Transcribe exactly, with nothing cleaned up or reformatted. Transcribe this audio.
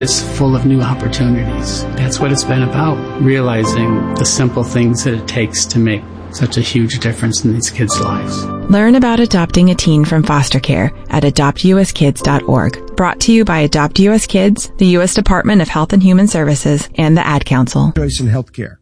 It's full of new opportunities. That's what it's been about, realizing the simple things that it takes to make such a huge difference in these kids' lives. Learn about adopting a teen from foster care at adopt u s kids dot org. Brought to you by Adopt U S Kids, the U S Department of Health and Human Services, and the Ad Council. Choice in healthcare.